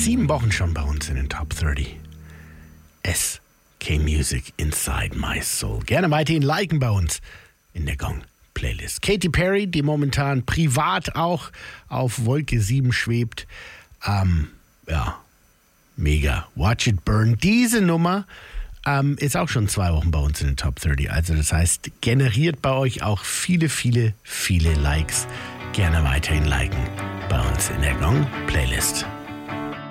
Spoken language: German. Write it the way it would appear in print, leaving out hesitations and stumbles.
7 Wochen schon bei uns in den Top 30. SK Music Inside My Soul. Gerne weiterhin liken bei uns in der Gong-Playlist. Katy Perry, die momentan privat auch auf Wolke 7 schwebt. Mega. Watch It Burn. Diese Nummer ist auch schon 2 Wochen bei uns in den Top 30. Also das heißt, generiert bei euch auch viele, viele, viele Likes. Gerne weiterhin liken bei uns in der Gong-Playlist.